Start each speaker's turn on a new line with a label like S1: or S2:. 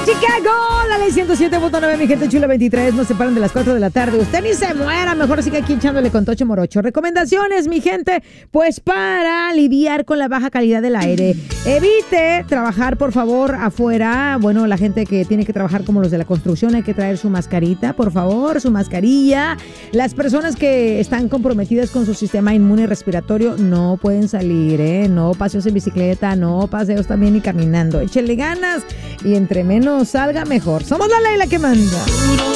S1: Chicago, la ley 107.9, mi gente chula 23, no se paran de las 4 de la tarde. Usted ni se muera, mejor siga aquí echándole con Tocho Morocho. Recomendaciones, mi gente, pues para lidiar con la baja calidad del aire. Evite trabajar, por favor, afuera. Bueno, la gente que tiene que trabajar como los de la construcción, hay que traer su mascarita, por favor, su mascarilla. Las personas que están comprometidas con su sistema inmune respiratorio no pueden salir, no paseos en bicicleta, no paseos también ni caminando. Échenle ganas y entre menos salga mejor. Somos la ley la que manda.